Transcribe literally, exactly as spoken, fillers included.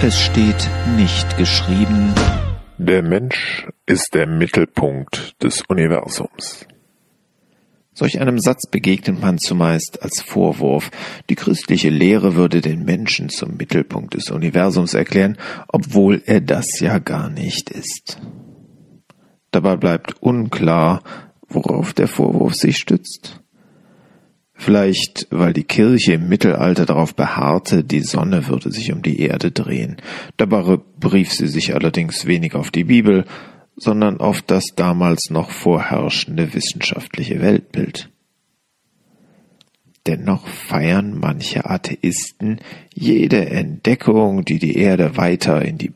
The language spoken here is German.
Es steht nicht geschrieben: Der Mensch ist der Mittelpunkt des Universums. Solch einem Satz begegnet man zumeist als Vorwurf. Die christliche Lehre würde den Menschen zum Mittelpunkt des Universums erklären, obwohl er das ja gar nicht ist. Dabei bleibt unklar, worauf der Vorwurf sich stützt. Vielleicht, weil die Kirche im Mittelalter darauf beharrte, die Sonne würde sich um die Erde drehen. Dabei berief sie sich allerdings wenig auf die Bibel, sondern auf das damals noch vorherrschende wissenschaftliche Weltbild. Dennoch feiern manche Atheisten jede Entdeckung, die die Erde weiter in die